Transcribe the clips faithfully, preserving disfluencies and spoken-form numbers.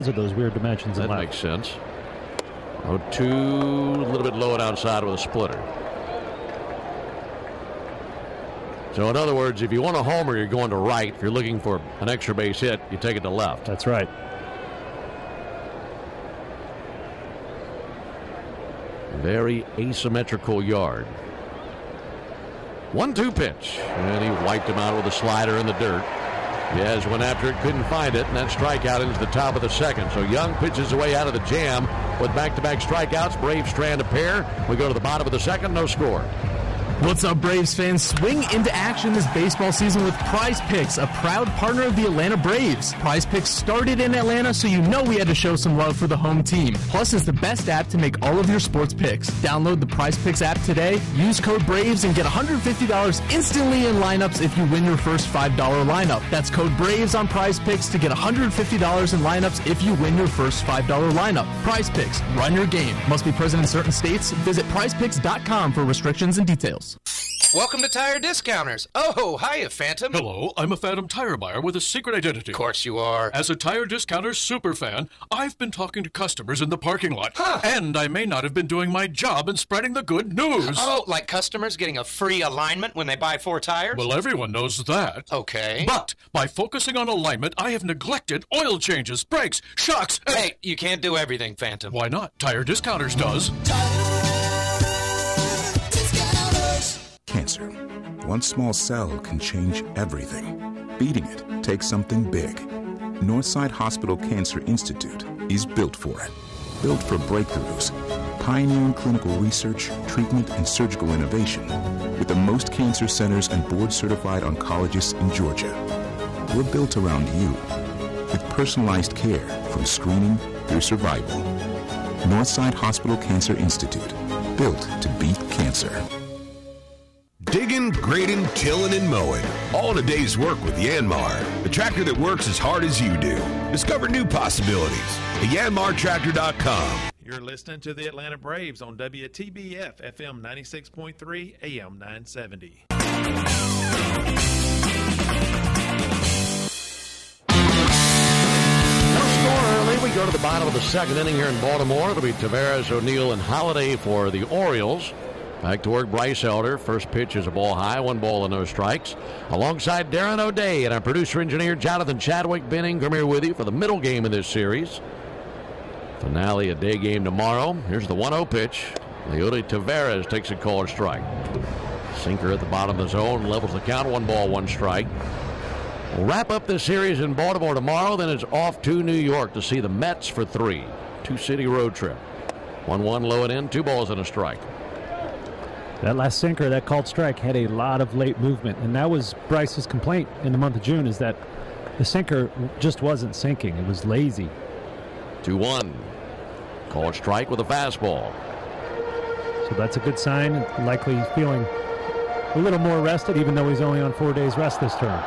of those weird dimensions. That makes sense. oh two, a little bit low and outside with a splitter. So in other words, if you want a homer, you're going to right. If you're looking for an extra base hit, you take it to left. That's right. Very asymmetrical yard. one two pitch. And he wiped him out with a slider in the dirt. Yes, went after it, couldn't find it, and that strikeout into the top of the second. So Young pitches away out of the jam with back-to-back strikeouts. Braves strand a pair. We go to the bottom of the second, no score. What's up, Braves fans? Swing into action this baseball season with Prize Picks, a proud partner of the Atlanta Braves. Prize Picks started in Atlanta, so you know we had to show some love for the home team. Plus, it's the best app to make all of your sports picks. Download the Prize Picks app today, use code BRAVES, and get one hundred fifty dollars instantly in lineups if you win your first five dollar lineup. That's code BRAVES on Prize Picks to get one hundred fifty dollars in lineups if you win your first five dollar lineup. Prize Picks, run your game. Must be present in certain states. Visit prize picks dot com for restrictions and details. Welcome to Tire Discounters. Oh, hiya, Phantom. Hello, I'm a Phantom tire buyer with a secret identity. Of course you are. As a Tire Discounter superfan, I've been talking to customers in the parking lot. Huh. And I may not have been doing my job in spreading the good news. Oh, like customers getting a free alignment when they buy four tires? Well, everyone knows that. Okay. But by focusing on alignment, I have neglected oil changes, brakes, shocks. And... Hey, you can't do everything, Phantom. Why not? Tire Discounters does. Cancer. One small cell can change everything. Beating it takes something big. Northside Hospital Cancer Institute is built for it. Built for breakthroughs, pioneering clinical research, treatment, and surgical innovation, with the most cancer centers and board-certified oncologists in Georgia. We're built around you, with personalized care from screening through survival. Northside Hospital Cancer Institute, built to beat cancer. Digging, grading, tilling, and mowing. All in a day's work with Yanmar, the tractor that works as hard as you do. Discover new possibilities at yanmar tractor dot com. You're listening to the Atlanta Braves on W T B F F M ninety-six point three, A M nine seventy. We go to the bottom of the second inning here in Baltimore. It'll be Taveras, O'Neill, and Holiday for the Orioles. Back to work, Bryce Elder. First pitch is a ball high, one ball and no strikes. Alongside Darren O'Day and our producer-engineer Jonathan Chadwick, Ben Ingram here with you for the middle game of this series. Finale, a day game tomorrow. Here's the one oh pitch. Leody Taveras takes a called strike. Sinker at the bottom of the zone, levels the count, one ball, one strike. We'll wrap up this series in Baltimore tomorrow, then it's off to New York to see the Mets for three. Two-city road trip. one one low and in, two balls and a strike. That last sinker, that called strike, had a lot of late movement, and that was Bryce's complaint in the month of June, is that the sinker just wasn't sinking. It was lazy. two one. Called strike with a fastball. So that's a good sign. Likely he's feeling a little more rested, even though he's only on four days rest this term.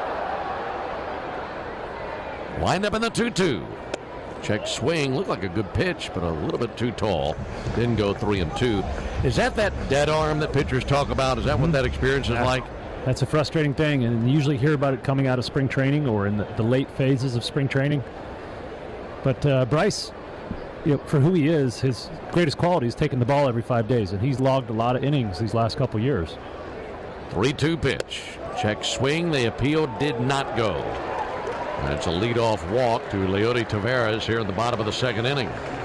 Wind up in the two two. Check swing, looked like a good pitch, but a little bit too tall. Didn't go three and two. Is that that dead arm that pitchers talk about? Is that what that experience is that's, like? That's a frustrating thing, and you usually hear about it coming out of spring training or in the, the late phases of spring training. But uh, Bryce, you know, for who he is, his greatest quality is taking the ball every five days, and he's logged a lot of innings these last couple years. three two pitch. Check swing. The appeal did not go. And it's a leadoff walk to Leody Taveras here in the bottom of the second inning.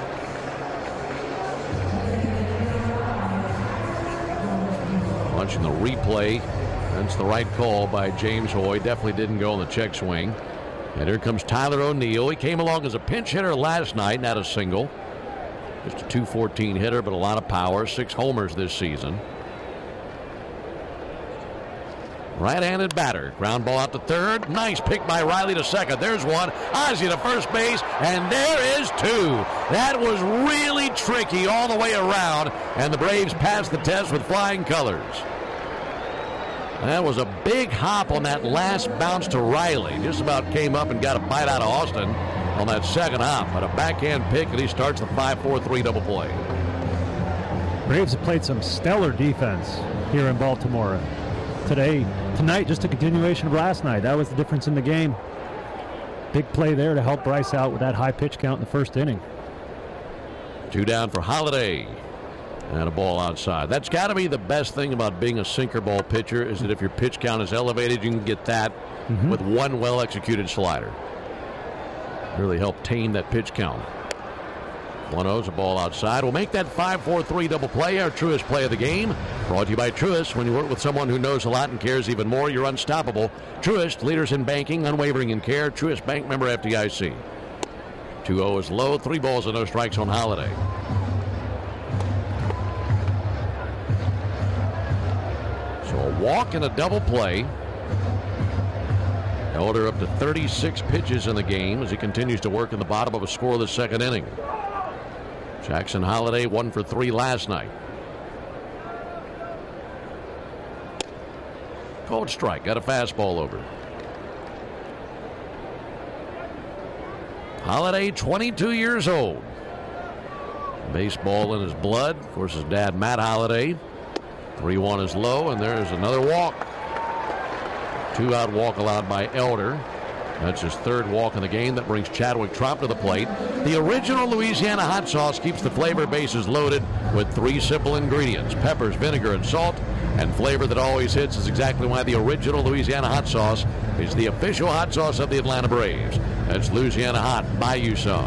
Watching the replay, that's the right call by James Hoy. Definitely didn't go on the check swing. And here comes Tyler O'Neill. He came along as a pinch hitter last night, not a single. Just a two fourteen hitter, but a lot of power. Six homers this season. Right-handed batter. Ground ball out to third. Nice pick by Riley to second. There's one. Ozzie to first base. And there is two. That was really tricky all the way around. And the Braves passed the test with flying colors. That was a big hop on that last bounce to Riley. Just about came up and got a bite out of Austin on that second hop. But a backhand pick, and he starts the five four three double play. Braves have played some stellar defense here in Baltimore today. Tonight, just a continuation of last night. That was the difference in the game. Big play there to help Bryce out with that high pitch count in the first inning. Two down for Holiday. And a ball outside. That's got to be the best thing about being a sinker ball pitcher, is that if your pitch count is elevated, you can get that mm-hmm. with one well-executed slider. Really help tame that pitch count. one oh is a ball outside. We'll make that five four three double play, our Truist play of the game. Brought to you by Truist. When you work with someone who knows a lot and cares even more, you're unstoppable. Truist, leaders in banking, unwavering in care. Truist Bank, member F D I C. two oh is low. Three balls and no strikes on Holiday. So a walk and a double play. Elder up to thirty-six pitches in the game as he continues to work in the bottom of a scoreless second inning. Jackson Holiday one for three last night. Called strike. Got a fastball over. Holiday, twenty-two years old. Baseball in his blood. Of course, his dad, Matt Holiday. three one is low, and there's another walk. Two out walk allowed by Elder. That's his third walk in the game. That brings Chadwick Tromp to the plate. The original Louisiana hot sauce keeps the flavor bases loaded with three simple ingredients: peppers, vinegar, and salt. And flavor that always hits is exactly why the original Louisiana hot sauce is the official hot sauce of the Atlanta Braves. That's Louisiana Hot. Buy you some.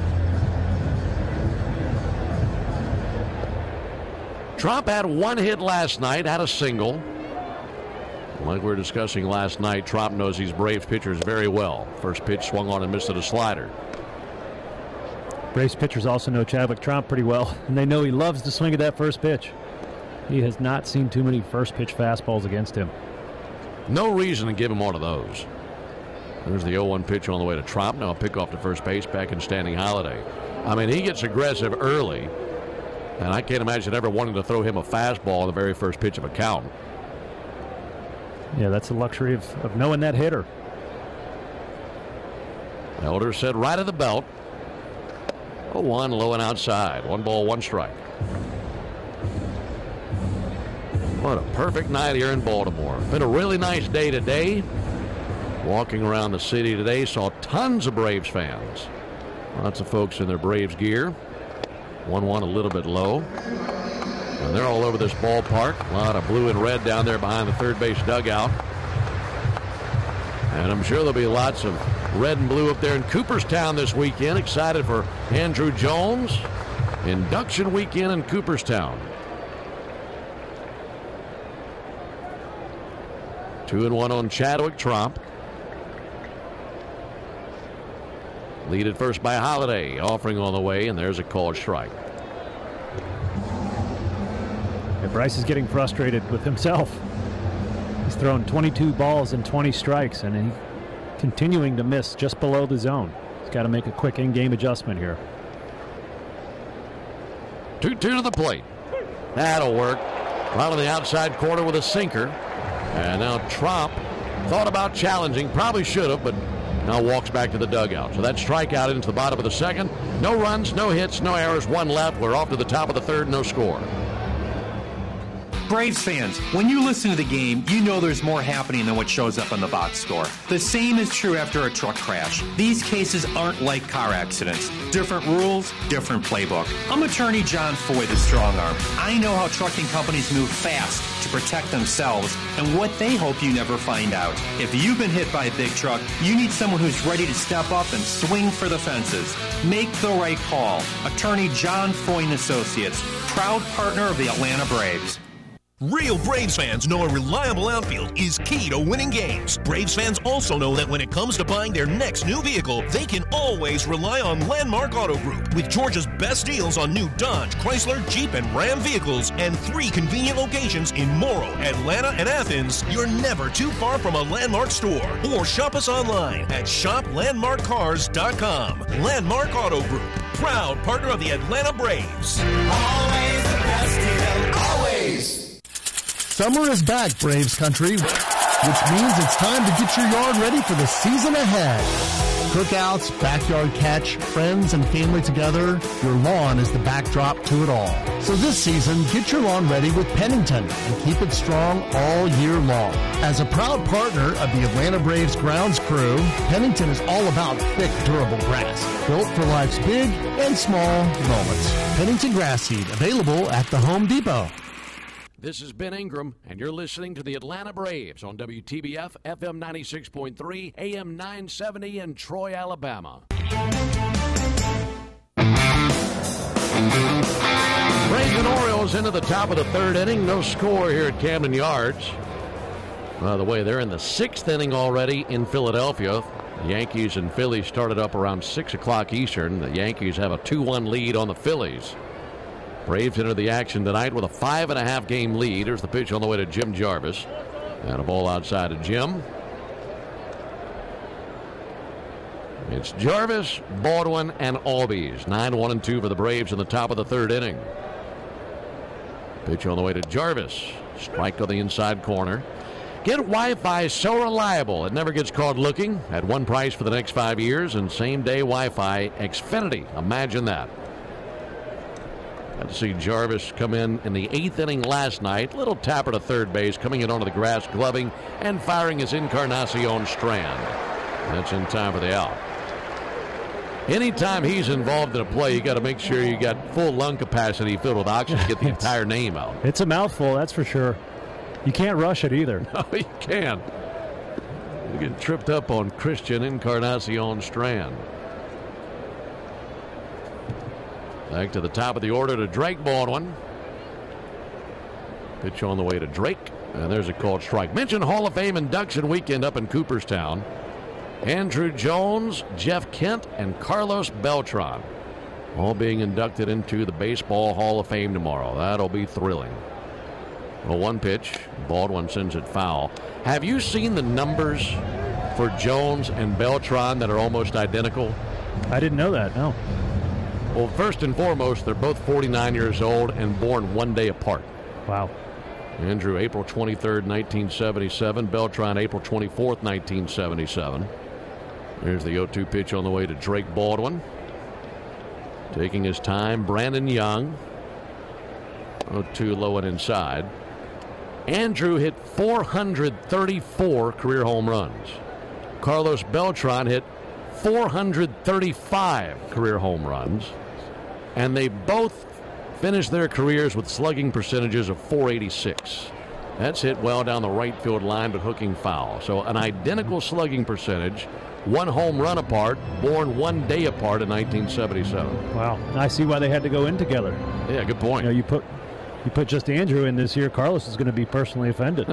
Tromp had one hit last night, had a single. Like we were discussing last night, Tromp knows these Braves pitchers very well. First pitch swung on and missed at a slider. Braves pitchers also know Chadwick Tromp pretty well, and they know he loves to swing at that first pitch. He has not seen too many first pitch fastballs against him. No reason to give him one of those. There's the oh one pitch on the way to Tromp. Now a pick off to first base, back in standing Holiday. I mean, he gets aggressive early, and I can't imagine ever wanting to throw him a fastball on the very first pitch of a count. Yeah, that's the luxury of, of knowing that hitter. Elder said right of the belt. oh one, low and outside. One ball, one strike. What a perfect night here in Baltimore. Been a really nice day today. Walking around the city today, saw tons of Braves fans. Lots of folks in their Braves gear. one one a little bit low. And they're all over this ballpark. A lot of blue and red down there behind the third base dugout. And I'm sure there'll be lots of red and blue up there in Cooperstown this weekend. Excited for Andruw Jones. Induction weekend in Cooperstown. Two and one on Chadwick Tromp. Leaded first by Holiday. Offering on the way, and there's a called strike. Bryce is getting frustrated with himself. He's thrown twenty-two balls and twenty strikes, and he's continuing to miss just below the zone. He's got to make a quick in-game adjustment here. two two to the plate. That'll work. Right on the outside corner with a sinker. And now Tromp thought about challenging. Probably should have, but now walks back to the dugout. So that strikeout into the bottom of the second. No runs, no hits, no errors, one left. We're off to the top of the third, no score. Braves fans, when you listen to the game, you know there's more happening than what shows up on the box score. The same is true after a truck crash. These cases aren't like car accidents. Different rules, different playbook. I'm attorney John Foy, the strong arm. I know how trucking companies move fast to protect themselves and what they hope you never find out. If you've been hit by a big truck, you need someone who's ready to step up and swing for the fences. Make the right call. Attorney John Foy and Associates, proud partner of the Atlanta Braves. Real Braves fans know a reliable outfield is key to winning games. Braves fans also know that when it comes to buying their next new vehicle, they can always rely on Landmark Auto Group. With Georgia's best deals on new Dodge, Chrysler, Jeep, and Ram vehicles, and three convenient locations in Morrow, Atlanta, and Athens, you're never too far from a Landmark store. Or shop us online at shop landmark cars dot com. Landmark Auto Group, proud partner of the Atlanta Braves. Always the best deal, always. Summer is back, Braves country, which means it's time to get your yard ready for the season ahead. Cookouts, backyard catch, friends and family together, your lawn is the backdrop to it all. So this season, get your lawn ready with Pennington and keep it strong all year long. As a proud partner of the Atlanta Braves grounds crew, Pennington is all about thick, durable grass, built for life's big and small moments. Pennington Grass Seed, available at the Home Depot. This is Ben Ingram, and you're listening to the Atlanta Braves on W T B F, F M ninety-six point three, A M nine seventy in Troy, Alabama. Braves and Orioles into the top of the third inning. No score here at Camden Yards. By the way, they're in the sixth inning already in Philadelphia. The Yankees and Phillies started up around six o'clock Eastern. The Yankees have a two one lead on the Phillies. Braves enter the action tonight with a five and a half game lead. Here's the pitch on the way to Jim Jarvis. And a ball outside of Jim. It's Jarvis, Baldwin, and Albies. nine one and two for the Braves in the top of the third inning. Pitch on the way to Jarvis. Strike on the inside corner. Get Wi-Fi so reliable it never gets caught looking. At one price for the next five years and same-day Wi-Fi Xfinity. Imagine that. Got to see Jarvis come in in the eighth inning last night. Little tapper to third base, coming in onto the grass, gloving, and firing his Encarnacion Strand. That's in time for the out. Anytime he's involved in a play, you got to make sure you got full lung capacity filled with oxygen to get the entire name out. It's a mouthful, that's for sure. You can't rush it either. No, you can't. You get tripped up on Christian Encarnacion Strand. Back to the top of the order to Drake Baldwin. Pitch on the way to Drake. And there's a called strike. Mention Hall of Fame induction weekend up in Cooperstown. Andrew Jones, Jeff Kent, and Carlos Beltran all being inducted into the Baseball Hall of Fame tomorrow. That'll be thrilling. Well, one pitch. Baldwin sends it foul. Have you seen the numbers for Jones and Beltran that are almost identical? I didn't know that, no. Well, first and foremost, they're both forty-nine years old and born one day apart. Wow. Andrew, April twenty-third, nineteen seventy-seven. Beltran, April twenty-fourth, nineteen seventy-seven. Here's the oh two pitch on the way to Drake Baldwin. Taking his time, Brandon Young. oh two low and inside. Andrew hit four hundred thirty-four career home runs. Carlos Beltran hit four hundred thirty-five career home runs. And they both finished their careers with slugging percentages of four eighty-six. That's hit well down the right field line, but hooking foul. So an identical slugging percentage, one home run apart, born one day apart in nineteen seventy-seven. Wow. I see why they had to go in together. Yeah, good point. You know, you put you put just Andrew in this year, Carlos is going to be personally offended.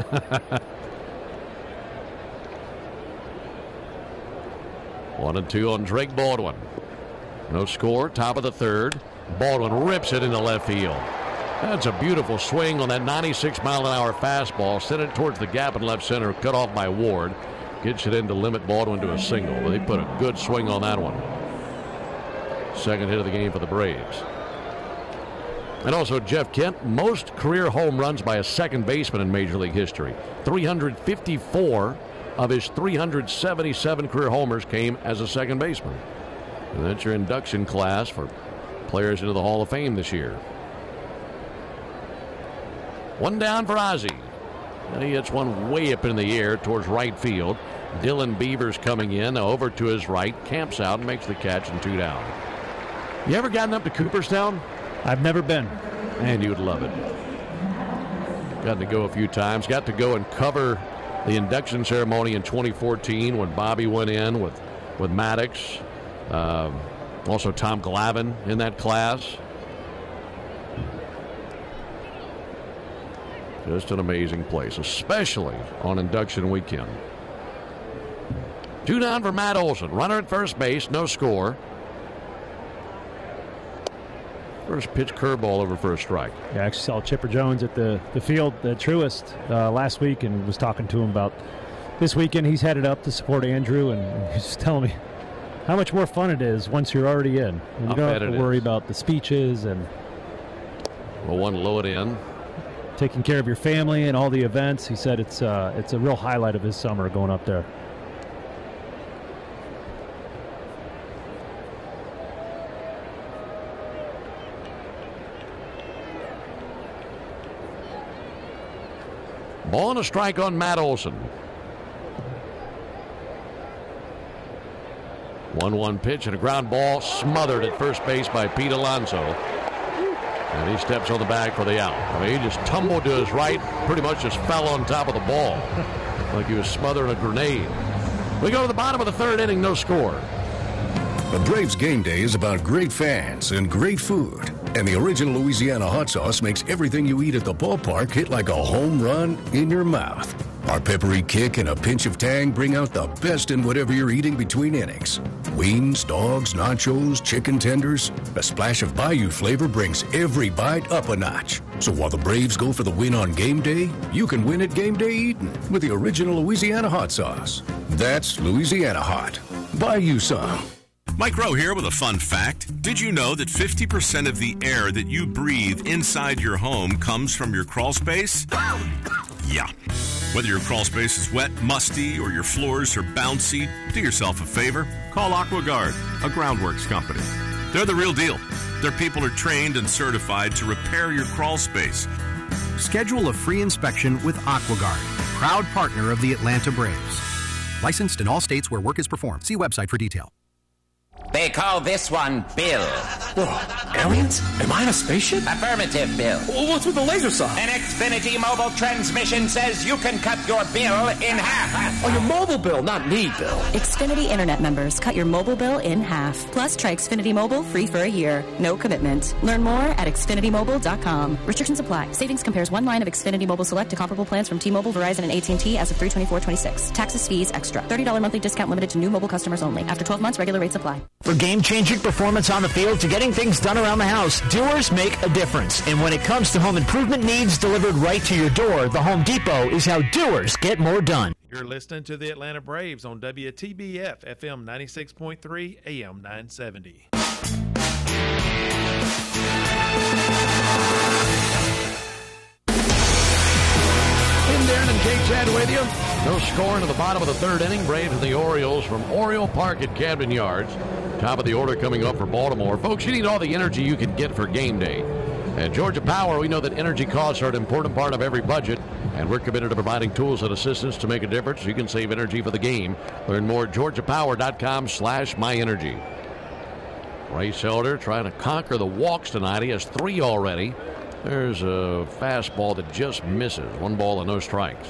One and two on Drake Baldwin. No score, top of the third. Baldwin rips it into left field. That's a beautiful swing on that ninety-six mile an hour fastball. Sent it towards the gap in left center, cut off by Ward. Gets it in to limit Baldwin to a single. But they put a good swing on that one. Second hit of the game for the Braves. And also Jeff Kent, most career home runs by a second baseman in Major League history. three hundred fifty-four of his three hundred seventy-seven career homers came as a second baseman. And that's your induction class for players into the Hall of Fame this year. One down for Ozzie. And he hits one way up in the air towards right field. Dylan Beavers coming in over to his right, camps out and makes the catch, and two down. You ever gotten up to Cooperstown? I've never been. And you would love it. Got to go a few times. Got to go and cover the induction ceremony in twenty fourteen when Bobby went in with, with Maddox. Uh, also Tom Glavine in that class. Just an amazing place, especially on induction weekend. Two down for Matt Olson. Runner at first base, no score. First pitch curveball over for a strike. Yeah, I actually saw Chipper Jones at the, the field, the Truist, uh, last week, and was talking to him about this weekend. He's headed up to support Andrew, and he's just telling me how much more fun it is once you're already in. And you don't have to worry is. about the speeches and well, one low it in. Taking care of your family and all the events. He said it's uh, it's a real highlight of his summer going up there. Ball and a strike on Matt Olson. one one pitch and a ground ball smothered at first base by Pete Alonso. And he steps on the bag for the out. I mean, he just tumbled to his right, pretty much just fell on top of the ball like he was smothering a grenade. We go to the bottom of the third inning, no score. The Braves game day is about great fans and great food. And the original Louisiana hot sauce makes everything you eat at the ballpark hit like a home run in your mouth. Our peppery kick and a pinch of tang bring out the best in whatever you're eating between innings. Wings, dogs, nachos, chicken tenders. A splash of Bayou flavor brings every bite up a notch. So while the Braves go for the win on game day, you can win at game day eating with the original Louisiana hot sauce. That's Louisiana hot. Buy you some. Mike Rowe here with a fun fact. Did you know that fifty percent of the air that you breathe inside your home comes from your crawl space? Yeah. Whether your crawl space is wet, musty, or your floors are bouncy, do yourself a favor. Call AquaGuard, a groundworks company. They're the real deal. Their people are trained and certified to repair your crawl space. Schedule a free inspection with AquaGuard, proud partner of the Atlanta Braves. Licensed in all states where work is performed. See website for detail. They call this one Bill. Whoa, aliens? Am I in a spaceship? Affirmative, Bill. Well, what's with the laser saw? An Xfinity mobile transmission says you can cut your bill in half. Oh, your mobile bill, not me, Bill. Xfinity Internet members, cut your mobile bill in half. Plus, try Xfinity Mobile free for a year. No commitment. Learn more at Xfinity Mobile dot com. Restrictions apply. Savings compares one line of Xfinity Mobile Select to comparable plans from T-Mobile, Verizon, and A T and T as of three twenty-four twenty-six. Taxes, fees, extra. thirty dollars monthly discount limited to new mobile customers only. After twelve months, regular rates apply. For game-changing performance on the field to getting things done around the house, Doers make a difference. And when it comes to home improvement needs delivered right to your door, the Home Depot is how doers get more done. You're listening to the Atlanta Braves on W T B F F M ninety-six point three, A M nine seventy. Darren and Kate Chad with you. No score into the bottom of the third inning. Braves and the Orioles from Oriole Park at Camden Yards. Top of the order coming up for Baltimore. Folks, you need all the energy you can get for game day. At Georgia Power, we know that energy costs are an important part of every budget, and we're committed to providing tools and assistance to make a difference. You can save energy for the game. Learn more at georgia power dot com slash my energy. Bryce Elder trying to conquer the walks tonight. He has three already. There's a fastball that just misses. One ball and no strikes.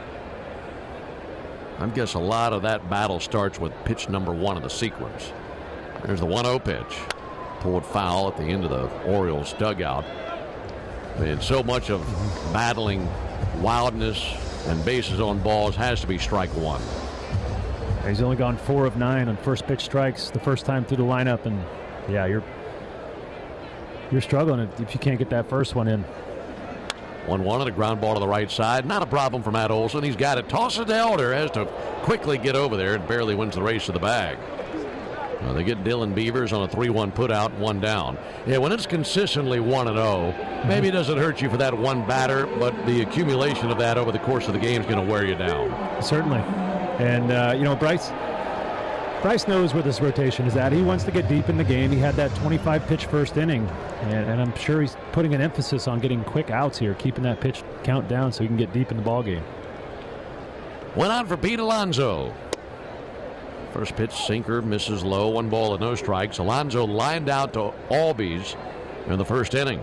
I guess a lot of that battle starts with pitch number one of the sequence. There's the one oh pitch. Pulled foul at the end of the Orioles dugout. And so much of battling wildness and bases on balls has to be strike one. He's only gone four of nine on first pitch strikes the first time through the lineup. And, yeah, you're You're struggling if you can't get that first one in. one one and a ground ball to the right side. Not a problem for Matt Olson. He's got it. Tosses to Elder. Has to quickly get over there and barely wins the race to the bag. Well, they get Dylan Beavers on a three one put out, one down. Yeah, when it's consistently one and oh, maybe it doesn't hurt you for that one batter, but the accumulation of that over the course of the game is going to wear you down. Certainly. And, uh, you know, Bryce... Bryce knows where this rotation is at. He wants to get deep in the game. He had that twenty-five pitch first inning, and, and I'm sure he's putting an emphasis on getting quick outs here, keeping that pitch count down so he can get deep in the ball game. Went out for Pete Alonso. First pitch sinker misses low. One ball and no strikes. Alonso lined out to Albies in the first inning.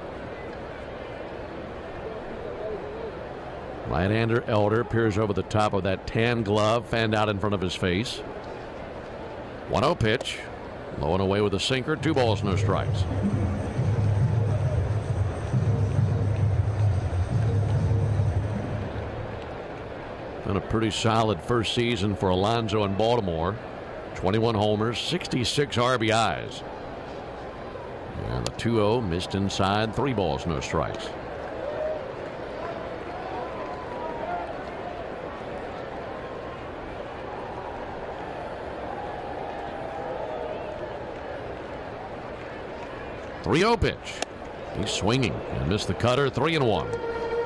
Right-hander Elder peers over the top of that tan glove, fanned out in front of his face. one oh pitch. Low and away with a sinker. Two balls, no strikes. Been a pretty solid first season for Alonso in Baltimore. twenty-one homers, sixty-six R B Is. And the two oh missed inside. Three balls, no strikes. three oh pitch. He's swinging and missed the cutter. Three and one.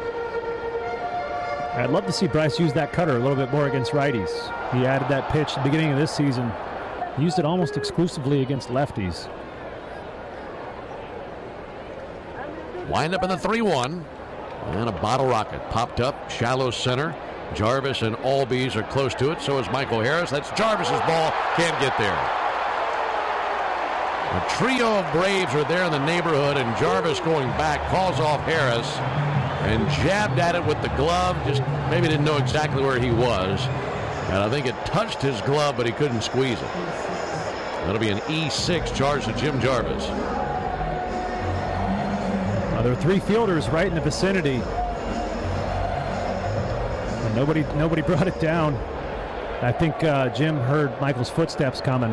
I'd love to see Bryce use that cutter a little bit more against righties. He added that pitch at the beginning of this season. He used it almost exclusively against lefties. Wind up in the three one. And a bottle rocket popped up, shallow center. Jarvis and Albies are close to it. So is Michael Harris. That's Jarvis's ball. Can't get there. A trio of Braves are there in the neighborhood, and Jarvis going back calls off Harris and jabbed at it with the glove. Just maybe didn't know exactly where he was. And I think it touched his glove, but he couldn't squeeze it. That'll be an E six charge to Jim Jarvis. Well, there are three fielders right in the vicinity. And nobody, nobody brought it down. I think uh, Jim heard Michael's footsteps coming.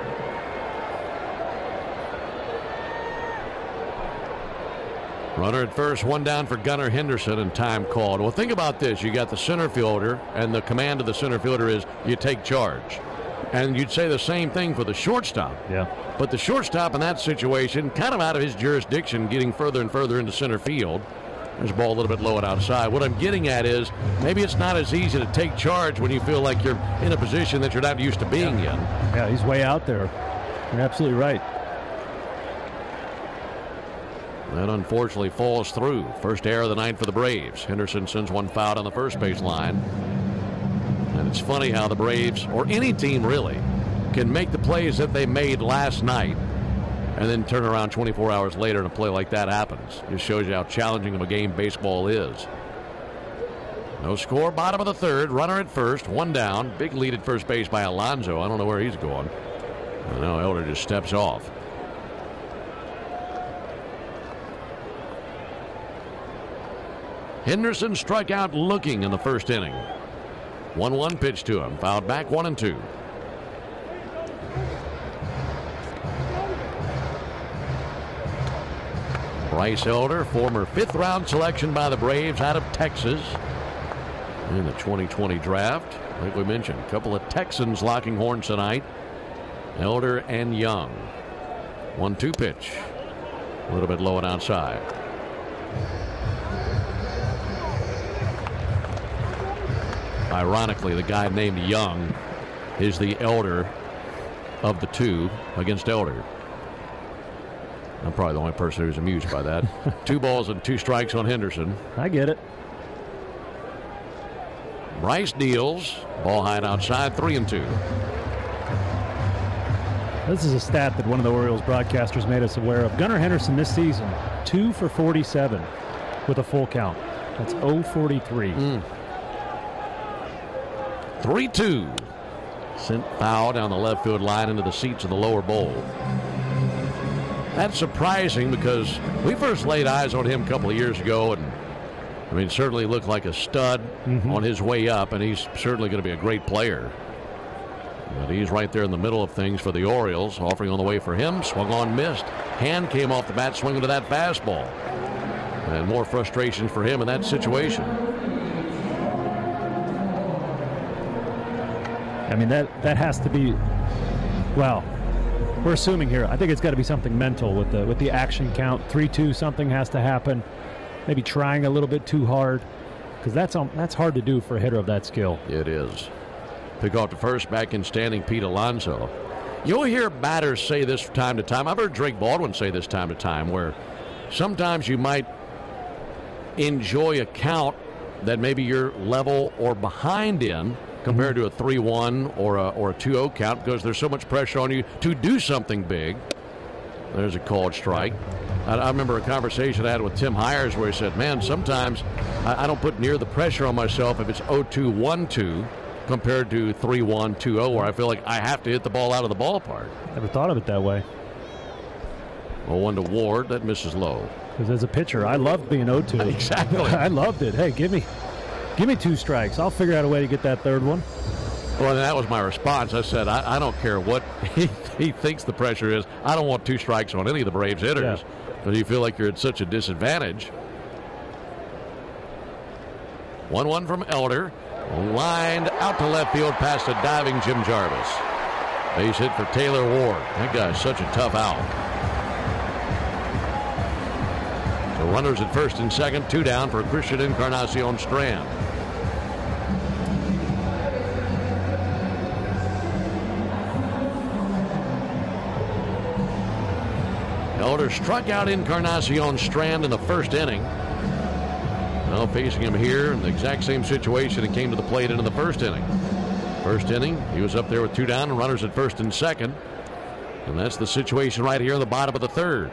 Runner at first, one down for Gunnar Henderson, and time called. Well, think about this. You got the center fielder, and the command of the center fielder is you take charge. And you'd say the same thing for the shortstop. Yeah. But the shortstop in that situation, kind of out of his jurisdiction, getting further and further into center field. There's a ball a little bit low and outside. What I'm getting at is maybe it's not as easy to take charge when you feel like you're in a position that you're not used to being yeah. in. Yeah, he's way out there. You're absolutely right. That unfortunately falls through. First error of the night for the Braves. Henderson sends one foul on the first base line. And it's funny how the Braves, or any team really, can make the plays that they made last night and then turn around twenty-four hours later and a play like that happens. Just shows you how challenging of a game baseball is. No score, bottom of the third. Runner at first, one down. Big lead at first base by Alonso. I don't know where he's going. And now Elder just steps off. Henderson struck out looking in the first inning. one one pitch to him. Fouled back, one and two. Bryce Elder, former fifth round selection by the Braves out of Texas in the twenty twenty draft. Like we mentioned, a couple of Texans locking horns tonight. Elder and Young. one two pitch. A little bit low and outside. Ironically, the guy named Young is the elder of the two against Elder. I'm probably the only person who's amused by that. Two balls and two strikes on Henderson. I get it. Bryce deals. Ball high and outside, three and two. This is a stat that one of the Orioles broadcasters made us aware of. Gunnar Henderson this season, two for forty-seven with a full count. That's oh forty-three. Mm. three two. Sent foul down the left field line into the seats of the lower bowl. That's surprising because we first laid eyes on him a couple of years ago, and I mean, certainly looked like a stud mm-hmm. on his way up, and he's certainly going to be a great player. But he's right there in the middle of things for the Orioles. Offering on the way for him. Swung on, missed. Hand came off the bat, swinging to that fastball. And more frustration for him in that situation. I mean, that, that has to be, well, we're assuming here. I think it's got to be something mental with the with the action count. three two, something has to happen. Maybe trying a little bit too hard, because that's um, that's hard to do for a hitter of that skill. It is. Pick off to first, back in standing Pete Alonso. You'll hear batters say this from time to time. I've heard Drake Baldwin say this time to time, where sometimes you might enjoy a count that maybe you're level or behind in compared to a three one or a, or a two oh count, because there's so much pressure on you to do something big. There's a called strike. I, I remember a conversation I had with Tim Hires where he said, man, sometimes I, I don't put near the pressure on myself if it's oh two one two compared to three one two oh, where I feel like I have to hit the ball out of the ballpark. Never thought of it that way. oh one to Ward. That misses low. Because as a pitcher, I loved being oh two. Exactly. I loved it. Hey, give me give me two strikes. I'll figure out a way to get that third one. Well, that was my response. I said, I, I don't care what he, he thinks the pressure is. I don't want two strikes on any of the Braves hitters. Because yeah. you feel like you're at such a disadvantage. one one from Elder. Lined out to left field past a diving Jim Jarvis. Base hit for Taylor Ward. That guy's such a tough out. So runners at first and second, two down for Christian Encarnacion Strand. Elder struck out Encarnacion Strand in the first inning. Now facing him here in the exact same situation and came to the plate into the first inning. First inning, he was up there with two down and runners at first and second. And that's the situation right here in the bottom of the third.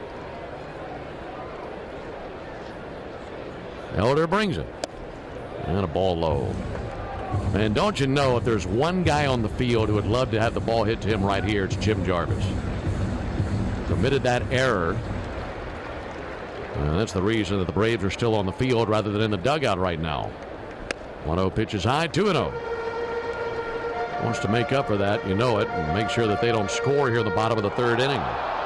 Elder brings it. And a ball low. And don't you know, if there's one guy on the field who would love to have the ball hit to him right here, it's Jim Jarvis. Committed that error. And that's the reason that the Braves are still on the field rather than in the dugout right now. one oh pitch is high, two and oh. Wants to make up for that, you know it, and make sure that they don't score here in the bottom of the third inning.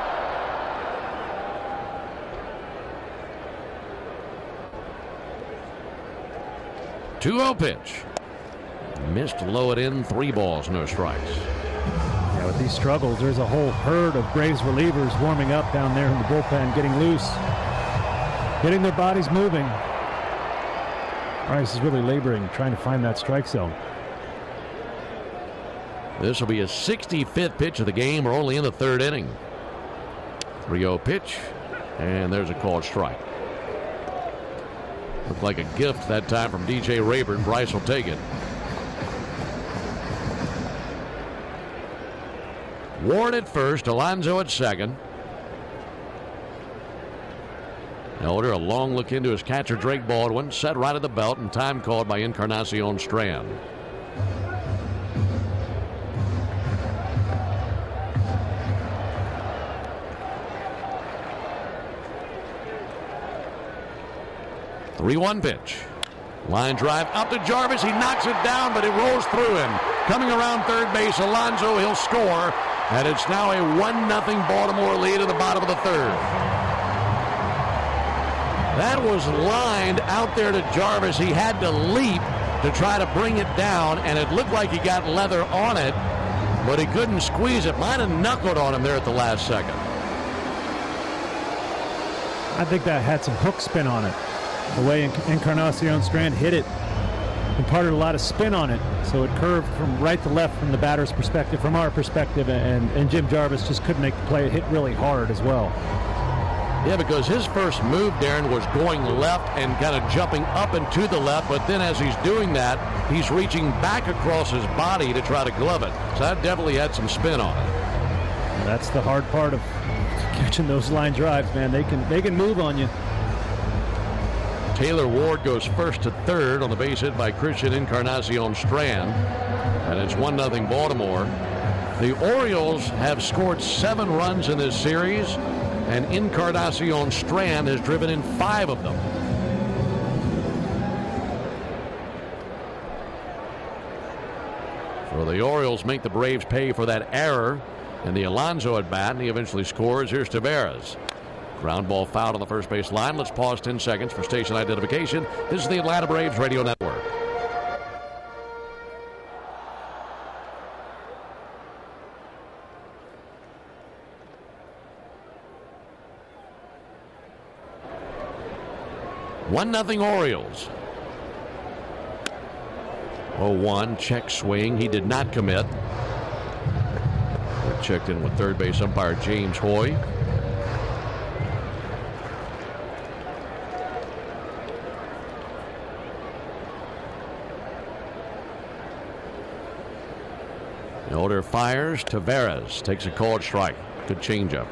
two oh pitch. Missed to low it in, three balls, no strikes. Yeah, with these struggles, there's a whole herd of Braves relievers warming up down there in the bullpen, getting loose, getting their bodies moving. Bryce is really laboring, trying to find that strike zone. This will be his sixty-fifth pitch of the game. We're only in the third inning. three oh pitch, and there's a called strike. Looked like a gift that time from D J Rayburn. Bryce will take it. Ward at first, Alonso at second. Elder, a long look into his catcher, Drake Baldwin, set right at the belt, and time called by Encarnacion Strand. three one pitch. Line drive up to Jarvis. He knocks it down, but it rolls through him. Coming around third base, Alonso, he'll score. And it's now a one nothing Baltimore lead at the bottom of the third. That was lined out there to Jarvis. He had to leap to try to bring it down, and it looked like he got leather on it, but he couldn't squeeze it. Might have knuckled on him there at the last second. I think that had some hook spin on it. The way Encarnacion Strand hit it imparted a lot of spin on it, so it curved from right to left from the batter's perspective, from our perspective, and, and Jim Jarvis just couldn't make the play. It hit really hard as well. Yeah, because his first move, Darren, was going left and kind of jumping up and to the left, but then as he's doing that, he's reaching back across his body to try to glove it. So that definitely had some spin on it. And that's the hard part of catching those line drives, man. They can they can move on you. Taylor Ward goes first to third on the base hit by Christian Encarnacion Strand, and it's one nothing Baltimore. The Orioles have scored seven runs in this series, and Encarnacion Strand has driven in five of them. So the Orioles make the Braves pay for that error in the Alonso at bat, and he eventually scores. Here's Taveras. Ground ball fouled on the first base line. Let's pause ten seconds for station identification. This is the Atlanta Braves Radio Network. one nothing Orioles. oh one, check swing. He did not commit. We're checked in with third base umpire James Hoy. Elder fires. Taveras takes a called strike. Good changeup.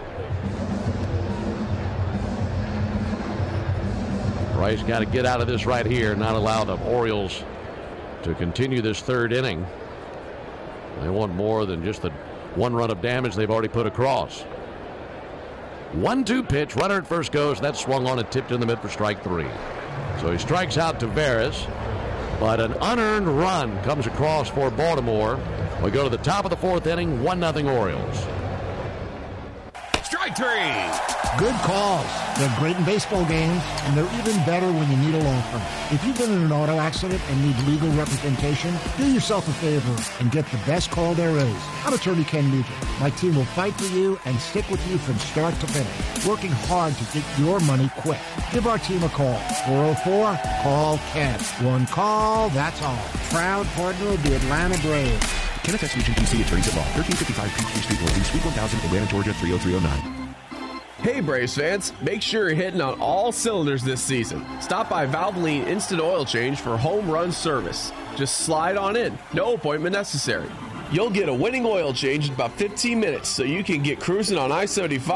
Bryce got to get out of this right here, not allow the Orioles to continue this third inning. They want more than just the one run of damage they've already put across. one two pitch. Runner at first goes. That swung on and tipped in the mid for strike three. So he strikes out Taveras, but an unearned run comes across for Baltimore. We go to the top of the fourth inning, one nothing Orioles. Strike three. Good calls. They're great in baseball games, and they're even better when you need a law firm. If you've been in an auto accident and need legal representation, do yourself a favor and get the best call there is. I'm attorney Ken Nugent. My team will fight for you and stick with you from start to finish, working hard to get your money quick. Give our team a call. four oh four, call Ken. One call, that's all. Proud partner of the Atlanta Braves. Kenneth S. Nugent, D C, attorneys at law, thirteen fifty-five Peachtree Street, Northeast, Suite one thousand, Atlanta, Georgia, three oh three oh nine. Hey Braves fans, make sure you're hitting on all cylinders this season. Stop by Valvoline Instant Oil Change for home run service. Just slide on in, no appointment necessary. You'll get a winning oil change in about fifteen minutes so you can get cruising on I seventy-five